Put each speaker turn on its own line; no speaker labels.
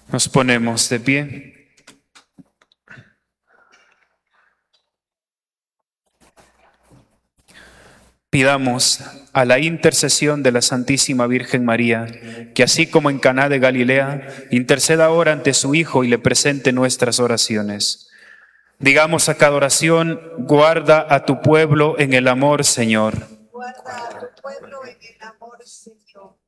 Nos ponemos de pie. Pidamos a la intercesión de la Santísima Virgen María, que así como en Caná de Galilea, interceda ahora ante su Hijo y le presente nuestras oraciones. Digamos a cada oración: guarda a tu pueblo en el amor, Señor.
Guarda a tu pueblo en el amor, Señor.